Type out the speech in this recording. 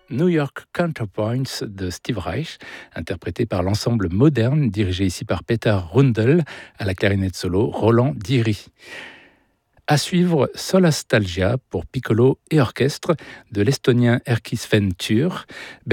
New York Counterpoints de Steve Reich, interprété par l'ensemble moderne, dirigé ici par Peter Rundel, à la clarinette solo Roland Diry. À suivre Solastalgia pour piccolo et orchestre de l'estonien Erkki Sven Thür.